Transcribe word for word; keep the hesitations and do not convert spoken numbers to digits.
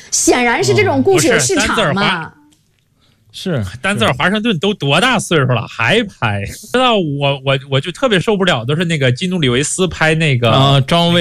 显然是这种故事有市场嘛。 是丹泽尔华盛顿都多大岁数了还拍？知道我我我就特别受不了的是那个基努里维斯拍那个啊，张卫。